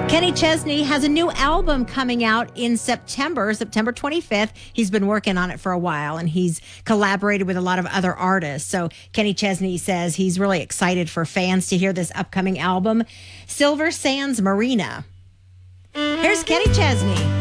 Kenny Chesney has a new album coming out in September 25th. He's been working on it for a while, and he's collaborated with a lot of other artists. So Kenny Chesney says he's really excited for fans to hear this upcoming album, Silver Sands Marina. Here's Kenny Chesney.